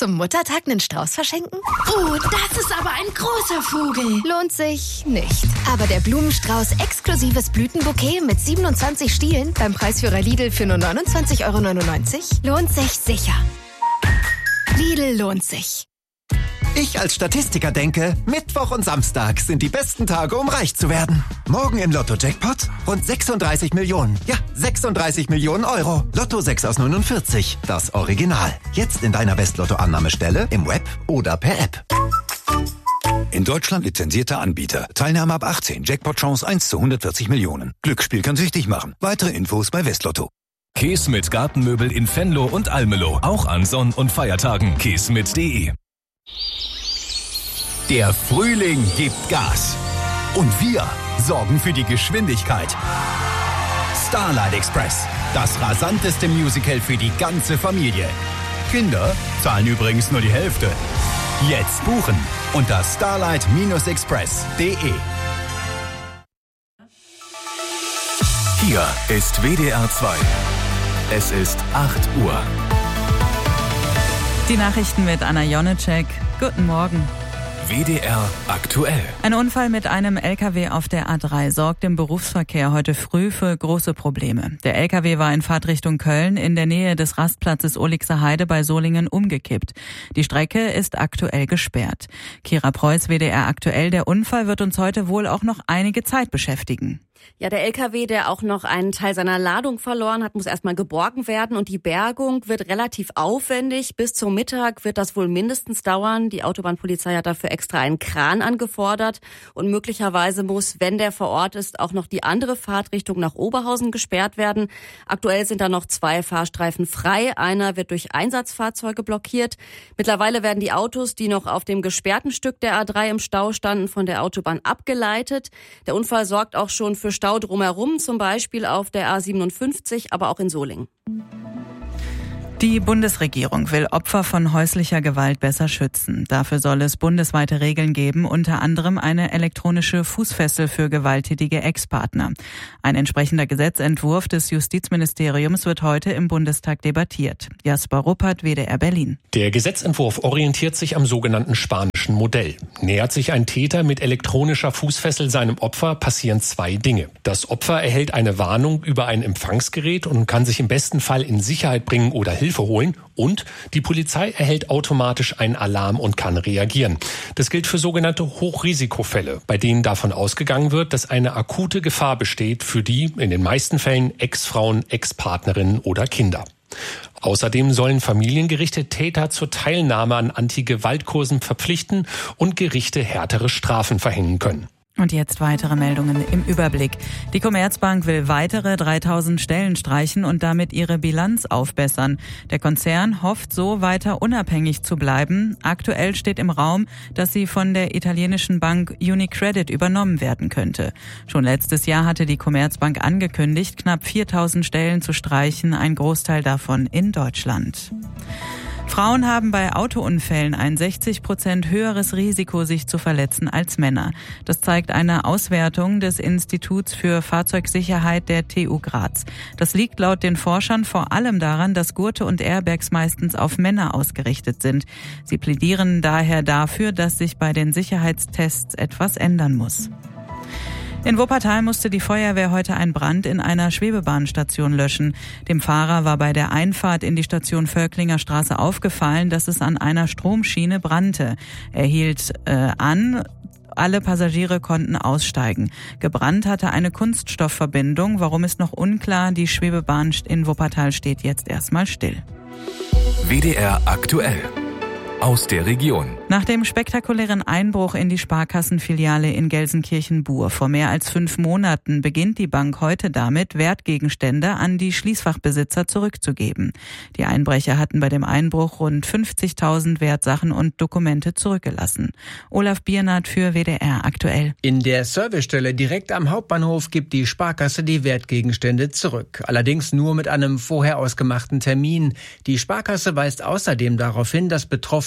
Zum Muttertag einen Strauß verschenken? Oh, das ist aber ein großer Vogel. Lohnt sich nicht. Aber der Blumenstrauß exklusives Blütenbouquet mit 27 Stielen beim Preisführer Lidl für nur 29,99 € lohnt sich sicher. Lidl lohnt sich. Ich als Statistiker denke, Mittwoch und Samstag sind die besten Tage, um reich zu werden. Morgen im Lotto-Jackpot rund 36 Millionen. Ja, 36 Millionen Euro. Lotto 6 aus 49, das Original. Jetzt in deiner West-Lotto-Annahmestelle, im Web oder per App. In Deutschland lizenzierter Anbieter. Teilnahme ab 18. Jackpot-Chance 1 zu 140 Millionen. Glücksspiel kann süchtig machen. Weitere Infos bei Westlotto. Kies mit Gartenmöbel in Venlo und Almelo. Auch an Sonn- und Feiertagen. kiesmit.de. Der Frühling gibt Gas. Und wir sorgen für die Geschwindigkeit. Starlight Express. Das rasanteste Musical für die ganze Familie. Kinder zahlen übrigens nur die Hälfte. Jetzt buchen unter starlight-express.de. Hier ist WDR 2. Es ist 8 Uhr. Die Nachrichten mit Anna Jonecek. Guten Morgen. WDR aktuell. Ein Unfall mit einem LKW auf der A3 sorgt im Berufsverkehr heute früh für große Probleme. Der LKW war in Fahrtrichtung Köln in der Nähe des Rastplatzes Ohligser Heide bei Solingen umgekippt. Die Strecke ist aktuell gesperrt. Kira Preuß, WDR aktuell. Der Unfall wird uns heute wohl auch noch einige Zeit beschäftigen. Ja, der LKW, der auch noch einen Teil seiner Ladung verloren hat, muss erstmal geborgen werden und die Bergung wird relativ aufwendig. Bis zum Mittag wird das wohl mindestens dauern. Die Autobahnpolizei hat dafür extra einen Kran angefordert und möglicherweise muss, wenn der vor Ort ist, auch noch die andere Fahrtrichtung nach Oberhausen gesperrt werden. Aktuell sind da noch 2 Fahrstreifen frei. Einer wird durch Einsatzfahrzeuge blockiert. Mittlerweile werden die Autos, die noch auf dem gesperrten Stück der A3 im Stau standen, von der Autobahn abgeleitet. Der Unfall sorgt auch schon für Stau drumherum, zum Beispiel auf der A57, aber auch in Solingen. Die Bundesregierung will Opfer von häuslicher Gewalt besser schützen. Dafür soll es bundesweite Regeln geben, unter anderem eine elektronische Fußfessel für gewalttätige Ex-Partner. Ein entsprechender Gesetzentwurf des Justizministeriums wird heute im Bundestag debattiert. Jasper Ruppert, WDR Berlin. Der Gesetzentwurf orientiert sich am sogenannten spanischen Modell. Nähert sich ein Täter mit elektronischer Fußfessel seinem Opfer, passieren 2 Dinge. Das Opfer erhält eine Warnung über ein Empfangsgerät und kann sich im besten Fall in Sicherheit bringen oder Hilfe holen, und die Polizei erhält automatisch einen Alarm und kann reagieren. Das gilt für sogenannte Hochrisikofälle, bei denen davon ausgegangen wird, dass eine akute Gefahr besteht für die, in den meisten Fällen, Ex-Frauen, Ex-Partnerinnen oder Kinder. Außerdem sollen Familiengerichte Täter zur Teilnahme an Anti-Gewalt-Kursen verpflichten und Gerichte härtere Strafen verhängen können. Und jetzt weitere Meldungen im Überblick. Die Commerzbank will weitere 3000 Stellen streichen und damit ihre Bilanz aufbessern. Der Konzern hofft, so weiter unabhängig zu bleiben. Aktuell steht im Raum, dass sie von der italienischen Bank UniCredit übernommen werden könnte. Schon letztes Jahr hatte die Commerzbank angekündigt, knapp 4000 Stellen zu streichen, ein Großteil davon in Deutschland. Frauen haben bei Autounfällen ein 60% höheres Risiko, sich zu verletzen als Männer. Das zeigt eine Auswertung des Instituts für Fahrzeugsicherheit der TU Graz. Das liegt laut den Forschern vor allem daran, dass Gurte und Airbags meistens auf Männer ausgerichtet sind. Sie plädieren daher dafür, dass sich bei den Sicherheitstests etwas ändern muss. In Wuppertal musste die Feuerwehr heute einen Brand in einer Schwebebahnstation löschen. Dem Fahrer war bei der Einfahrt in die Station Völklinger Straße aufgefallen, dass es an einer Stromschiene brannte. Er hielt an. Alle Passagiere konnten aussteigen. Gebrannt hatte eine Kunststoffverbindung. Warum ist noch unklar. Die Schwebebahn in Wuppertal steht jetzt erstmal still. WDR aktuell. Aus der Region. Nach dem spektakulären Einbruch in die Sparkassenfiliale in Gelsenkirchen-Bur vor mehr als 5 Monaten beginnt die Bank heute damit, Wertgegenstände an die Schließfachbesitzer zurückzugeben. Die Einbrecher hatten bei dem Einbruch rund 50.000 Wertsachen und Dokumente zurückgelassen. Olaf Biernat für WDR aktuell. In der Servicestelle direkt am Hauptbahnhof gibt die Sparkasse die Wertgegenstände zurück. Allerdings nur mit einem vorher ausgemachten Termin. Die Sparkasse weist außerdem darauf hin, dass Betroffene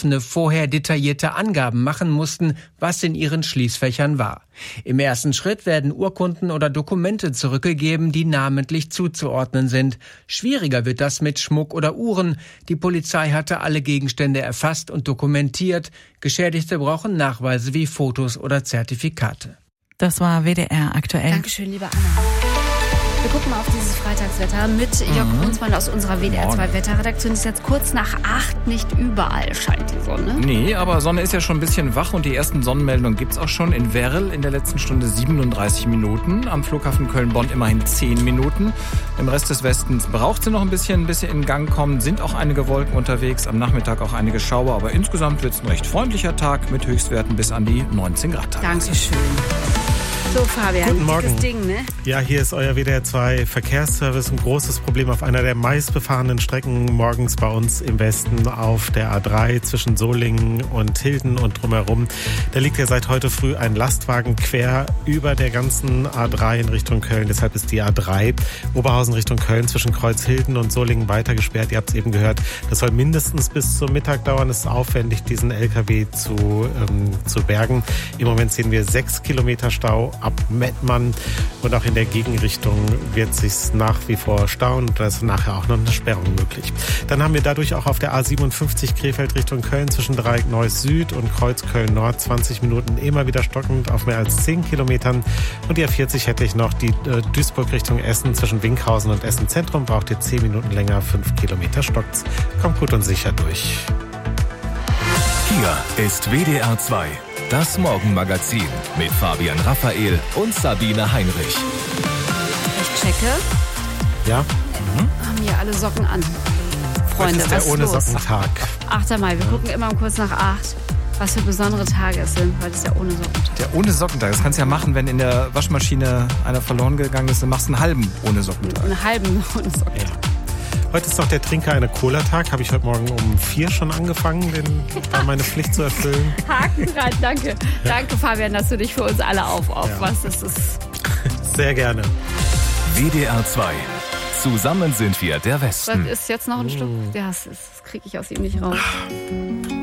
Betroffene vorher detaillierte Angaben machen mussten, was in ihren Schließfächern war. Im ersten Schritt werden Urkunden oder Dokumente zurückgegeben, die namentlich zuzuordnen sind. Schwieriger wird das mit Schmuck oder Uhren. Die Polizei hatte alle Gegenstände erfasst und dokumentiert. Geschädigte brauchen Nachweise wie Fotos oder Zertifikate. Das war WDR aktuell. Dankeschön, liebe Anna. Wir gucken mal auf dieses Freitagswetter mit Jörg Brunsmann aus unserer WDR 2 Wetterredaktion. Es ist jetzt kurz nach 8, nicht überall scheint die Sonne. Nee, aber Sonne ist ja schon ein bisschen wach und die ersten Sonnenmeldungen gibt's auch schon. In Werl in der letzten Stunde 37 Minuten, am Flughafen Köln-Bonn immerhin 10 Minuten. Im Rest des Westens braucht sie noch ein bisschen, bis sie in Gang kommen. Sind auch einige Wolken unterwegs, am Nachmittag auch einige Schauer, aber insgesamt wird's ein recht freundlicher Tag mit Höchstwerten bis an die 19 Grad. Dankeschön. So, Fabian, guten Morgen. dickes Ding, ne? Ja, hier ist euer WDR 2 Verkehrsservice. Ein großes Problem auf einer der meistbefahrenen Strecken morgens bei uns im Westen auf der A3 zwischen Solingen und Hilden und drumherum. Da liegt ja seit heute früh ein Lastwagen quer über der ganzen A3 in Richtung Köln. Deshalb ist die A3 Oberhausen Richtung Köln zwischen Kreuzhilden und Solingen weiter gesperrt. Ihr habt es eben gehört. Das soll mindestens bis zum Mittag dauern. Es ist aufwendig, diesen LKW zu bergen. Im Moment sehen wir 6 Kilometer Stau ab Mettmann und auch in der Gegenrichtung wird sich nach wie vor stauen und da ist nachher auch noch eine Sperrung möglich. Dann haben wir dadurch auch auf der A57 Krefeld Richtung Köln zwischen Dreieck Neuss Süd und Kreuz Köln Nord 20 Minuten immer wieder stockend auf mehr als 10 Kilometern. Und die A40 hätte ich noch die Duisburg Richtung Essen zwischen Winkhausen und Essen Zentrum, braucht ihr 10 Minuten länger, 5 Kilometer stockt's. Kommt gut und sicher durch. Hier ist WDR 2. Das Morgenmagazin mit Fabian Raphael und Sabine Heinrich. Ich checke. Ja? Haben hier alle Socken an. Freunde, was ist der ohne Sockentag? 8. Mai, wir gucken immer um kurz nach 8, was für besondere Tage es sind, weil das ist der ohne Sockentag. Der ohne Sockentag, das kannst du ja machen, wenn in der Waschmaschine einer verloren gegangen ist, dann machst du einen halben ohne Sockentag. Einen halben ohne Sockentag. Ja. Heute ist noch der Trinker eine Cola-Tag. Habe ich heute Morgen um 4 schon angefangen, meine Pflicht zu erfüllen. Haken dran, danke. Ja. Danke, Fabian, dass du dich für uns alle aufopferst. Ja. Das ist sehr gerne. WDR 2. Zusammen sind wir der Westen. Das ist jetzt noch ein Stück. Ja, das kriege ich aus ihm nicht raus.